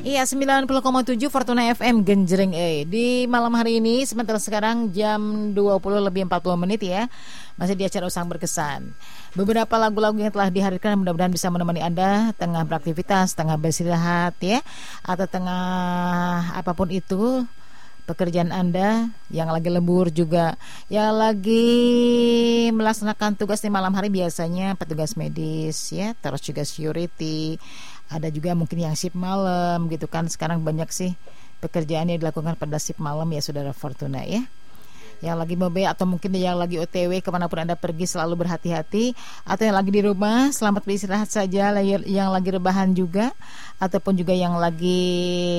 Iya, 90,7 Fortuna FM Genjreng di malam hari ini. Sementara sekarang jam 20:40 ya. Masih di acara Usang Berkesan. Beberapa lagu-lagu yang telah dihadirkan mudah-mudahan bisa menemani Anda tengah beraktivitas, tengah beristirahat ya, atau tengah apapun itu pekerjaan Anda, yang lagi lembur juga, yang lagi melaksanakan tugas di malam hari, biasanya petugas medis ya, terus juga security, ada juga mungkin yang shift malam gitu kan. Sekarang banyak sih pekerjaan yang dilakukan pada shift malam ya saudara Fortuna ya. Yang lagi mobil atau mungkin yang lagi OTW kemanapun Anda pergi, selalu berhati-hati. Atau yang lagi di rumah, selamat beristirahat saja. Yang lagi rebahan juga, ataupun juga yang lagi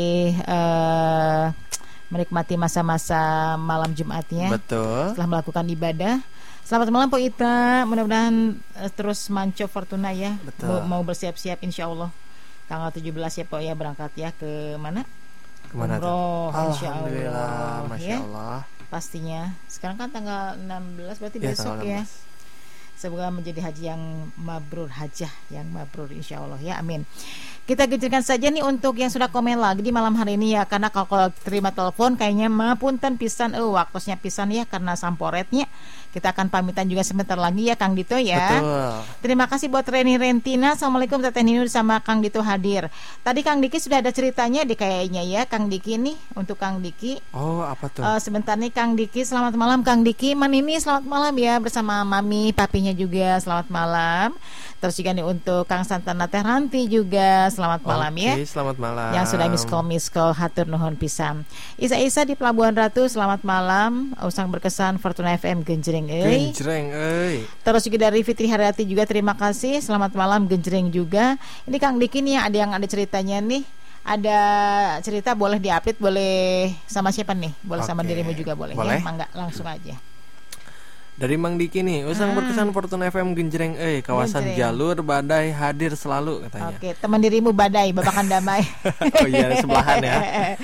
menikmati masa-masa malam Jumatnya. Betul. Setelah melakukan ibadah. Selamat malam Po Ita. Mudah-mudahan terus manco Fortuna ya. Betul. Mau bersiap-siap insya Allah. Tanggal 17 ya Po ya, berangkat ya ke mana? Kemana Umroh, tuh? insya Alhamdulillah, Allah, Masya ya. Allah. Pastinya. Sekarang kan tanggal 16, berarti Ya, besok tanggal ya. 16. Semoga menjadi haji yang mabrur, hajah yang mabrur insya Allah ya, amin. Kita genjrengkan saja nih untuk yang sudah komen lagi di malam hari ini ya. Karena kalau terima telepon kayaknya mapunten pisan, waktunya pisan ya karena samporetnya. Kita akan pamitan juga sebentar lagi ya Kang Dito ya. Betul. Terima kasih buat Reni Rentina. Assalamualaikum Teteh Ninu sama Kang Dito hadir. Tadi Kang Diki sudah ada ceritanya di kayaknya ya Kang Diki nih. Untuk Kang Diki. Oh, apa tuh? Sebentar nih Kang Diki. Selamat malam Kang Diki. Manini selamat malam ya, bersama Mami papinya juga selamat malam. Terus juga nih untuk Kang Santana Teh Ranti juga selamat malam ya. Oke, selamat malam. Yang sudah miss call hatur nuhun pisan. Isa di Pelabuhan Ratu selamat malam. Usang Berkesan Fortuna FM Genjreng Genjreng Terus juga dari Fitri Haryati juga terima kasih. Selamat malam Genjreng juga. Ini Kang Diki nih ada ceritanya nih. Ada cerita boleh diupdate, boleh sama siapa nih? Boleh sama dirimu juga boleh. Ya, mangga langsung aja. Dari Mang Diki nih, Usang Berkesan Fortuna FM Genjreng kawasan jalur badai hadir selalu katanya. Oke, teman dirimu badai babakan damai. Oh iya, sebelahan ya.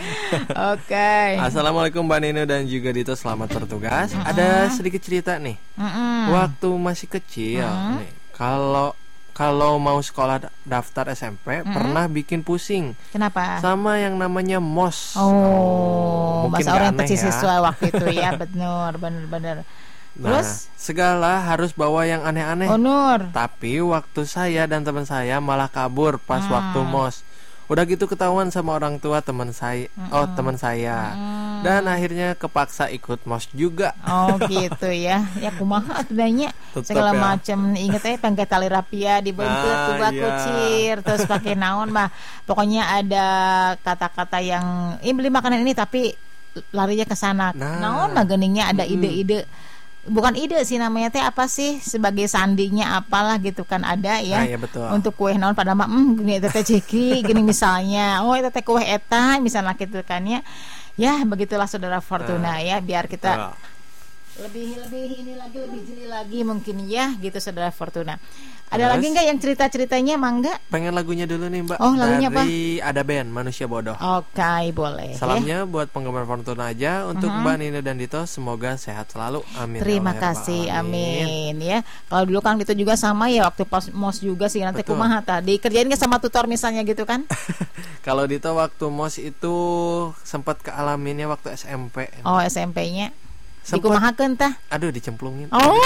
Oke. Assalamualaikum Mbak Nino dan juga Dito, selamat bertugas. Ada sedikit cerita nih. Waktu masih kecil nih, kalau mau sekolah daftar SMP pernah bikin pusing. Kenapa? Sama yang namanya MOS. Mungkin masa orientasi ya. Siswa waktu itu ya, benar. Nah, terus segala harus bawa yang aneh-aneh. Nur. Tapi waktu saya dan teman saya malah kabur pas waktu MOS. Udah gitu ketahuan sama orang tua teman saya. Teman saya. Dan akhirnya kepaksa ikut MOS juga. Oh gitu ya. Ya kumaha atuh segala ya. Macam inget pakai tali rapia dibentuk tuba kucir terus pakai naon mah. Pokoknya ada kata-kata yang beli makanan ini tapi larinya ke sana. Naon mah geningnya ada ide-ide. Bukan ide sih namanya teh apa sih sebagai sandinya apalah gitu kan ada ya. Iya, betul. Untuk kue naon pada mah gini teh ceki gini misalnya. Oh itu teh kue eta misalnya gitu kan ya. Ya begitulah saudara Fortuna ya, biar kita lebih jeli lagi mungkin ya gitu saudara Fortuna. Ada lagi nggak yang cerita-ceritanya Mangga? Pengen lagunya dulu nih Mbak. Oh lagunya apa? Dari ada band Manusia Bodoh. Oke, boleh. Salamnya buat penggemar Fortuna aja. Untuk Mbak Nina dan Dito semoga sehat selalu. Amin. Terima kasih, amin ya. Kalau dulu kan itu juga sama ya waktu pas MOS juga sih nanti kumaha tadi kerjain nggak sama tutor misalnya gitu kan? Kalau Dito waktu MOS itu sempat kealaminnya waktu SMP. Oh SMP-nya. Dikumahakeun tah? Aduh dicemplungin. Oh,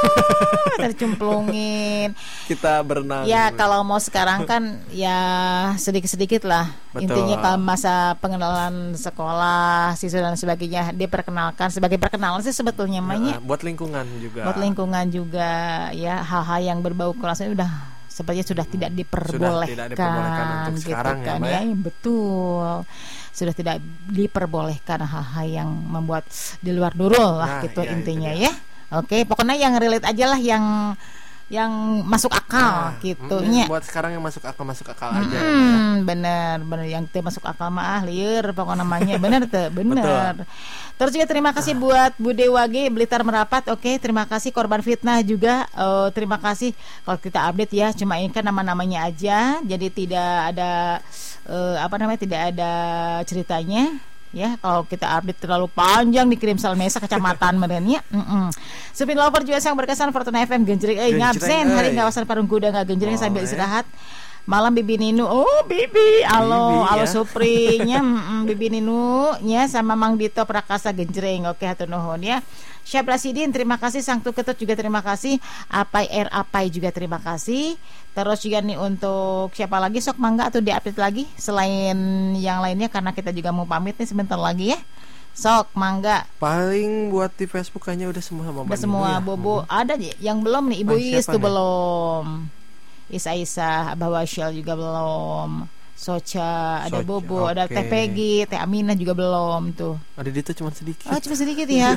tercemplungin. Kita berenang. Ya kalau mau sekarang kan ya sedikit-sedikit lah. Betul. Intinya kalau masa pengenalan sekolah, siswa dan sebagainya diperkenalkan sebagai perkenalan sih sebetulnya namanya. Buat lingkungan juga. Buat lingkungan juga ya, hal-hal yang berbau kelas udah sepertinya sudah tidak diperbolehkan. Sudah tidak diperbolehkan untuk gitu sekarang kan, ya, betul. Sudah tidak diperbolehkan hal-hal yang membuat di luar nurul lah gitu ya, intinya ya. Oke, pokoknya yang relate aja lah yang masuk akal gitunya. Buat sekarang yang masuk akal aja. Bener yang teh masuk akal mah lieur pokoknya namanya bener. Terus juga terima kasih buat Bude Wage Blitar Merapat. Oke, terima kasih korban fitnah juga. Terima kasih kalau kita update ya. Cuma ini kan nama-namanya aja, jadi tidak ada tidak ada ceritanya. Ya, kalau kita update terlalu panjang dikirim salmesa kecamatan merenya. Supin lover juga yang berkesan Fortuna FM Genjreng ngabsen hari ngawasan Parung Kuda nggak genjreng sambil istirahat. Malam Bibi Ninu. Oh Bibi, alo Bibi, ya. Supri-nya Bibi Ninu nya sama Mang Dito Prakasa Genjreng. Oke, hatur nuhun ya. Syabrasidin terima kasih, Sang Tuketut juga terima kasih, Apai Apai juga terima kasih. Terus juga nih untuk siapa lagi, sok mangga atau diupdate lagi selain yang lainnya karena kita juga mau pamit nih sebentar lagi ya. Sok mangga. Paling buat di Facebook kayaknya udah semua sama Udah semua ya. Bobo ada yang belum nih, Ibu Is tuh belum. Isa Abah Wasyal juga belum. Socha, ada Bobo, ada Teh Peggy, Teh Aminah juga belum tuh. Ada itu cuma sedikit. Oh, cuma sedikit ya.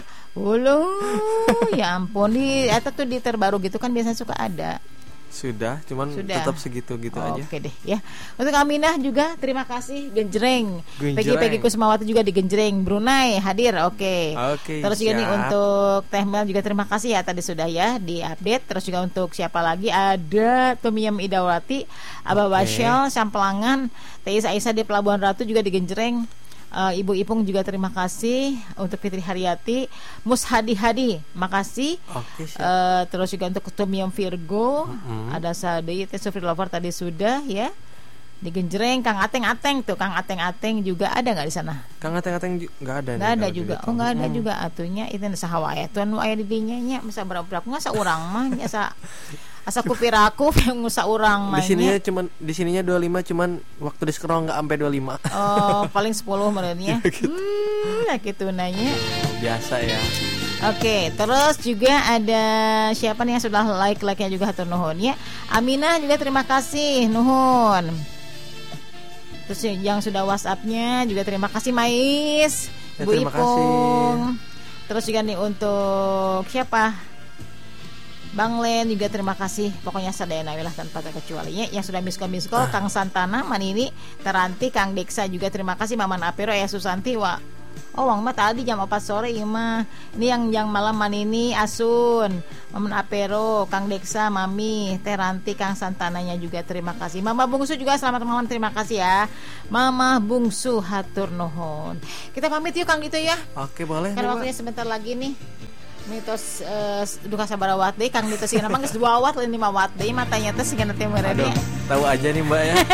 Ya ampun, eta tuh di terbaru gitu kan biasanya suka ada. Sudah, cuman tetap segitu-gitu aja. Oke deh ya. Untuk Aminah juga terima kasih, Genjreng. Peggy Kusmawati juga di Genjreng, Brunei hadir. Oke. Terus juga nih untuk Teh Mel juga terima kasih ya, tadi sudah ya di update. Terus juga untuk siapa lagi, ada Tumiyam Idawati, Abah Wasyal, Sampelangan, Teh Isa di Pelabuhan Ratu juga di Genjreng. Ibu Ipung juga terima kasih. Untuk Fitri Haryati, Mus Hadi, makasih. Terus juga untuk Tumiom Virgo, ada Sadi, Sufri Lover tadi sudah ya. Di Genjreng Kang Ateng tuh, Kang Ateng juga ada nggak di sana? Kang Ateng nggak ada. Nggak ada juga. Oh nggak ada juga atunya itu sahawa ya. Tuan aya di dinya nya masa berapa nggak seorang mah asa kupiraku yang ngusa urang mah. Di sininya 25 cuman waktu di scroll nggak sampai 25. Oh, paling 10 menurutnya. Ya gitu nanya. Biasa ya. Oke, terus juga ada siapa nih yang sudah like-nya juga hatur nuhun ya. Aminah juga terima kasih, nuhun. Terus yang sudah WhatsApp-nya juga terima kasih, Mais, Bu Ipung. Terus juga nih untuk siapa? Bang Len juga terima kasih. Pokoknya sadayana wilah tanpa terkecualinya. Yang sudah miskol Kang Santana, Manini, Teranti, Kang Deksa juga terima kasih. Maman Apero, ya Susanti, Wang mah tadi jam 4 sore mah. Ini yang malam Manini, Asun, Maman Apero, Kang Deksa, Mami, Teranti, Kang Santananya juga terima kasih. Mama Bungsu juga selamat malam, terima kasih ya. Mama Bungsu hatur nuhun. Kita pamit yuk Kang gitu ya. Oke, boleh. Karena waktunya sebentar lagi nih. Mitos duka sabarawat deh Kang mitos sigana mah geus 2 watt lain 5 watt deh matanya teh sigana teh merenya. Tahu aja nih Mbak ya.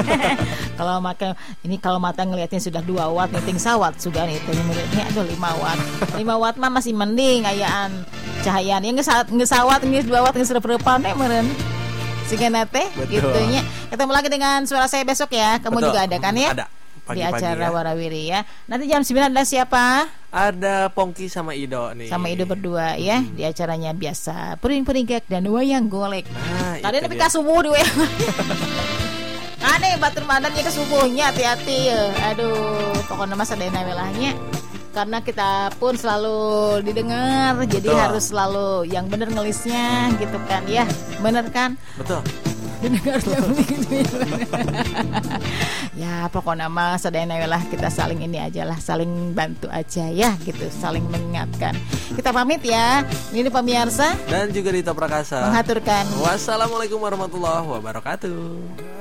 Kalau mata ngelihatnya sudah 2 watt ngiting sawat sudah nih teh merenya aduh 5 watt. 5 watt mah masih mending ayaan cahayaan. Yang geus sawat geus 2 watt geus rep-repan teh meureun. Sigana teh gitunya. Ketemu lagi dengan suara saya besok ya. Kamu juga ada kan ya? Ada. Di acara ya. Warawiri ya. Nanti jam 9 ada siapa? Ada Pongki sama Ido nih. Sama Ido berdua ya. Di acaranya biasa puring-puring gak dan wayang golek. Tadi nepi ka subuh di wayang. Aneh batur madannya ke subuhnya, hati-hati ya. Aduh, pokoknya masa dena welahnya. Karena kita pun selalu didengar, jadi harus selalu yang bener ngelisnya gitu kan ya. Bener kan? Betul. Ya pokoknya mah sadayana lah kita saling ini aja lah, saling bantu aja ya gitu, saling mengingatkan. Kita pamit ya. Ini pemirsa dan juga Dito Prakasa mengaturkan. Wassalamualaikum warahmatullahi wabarakatuh.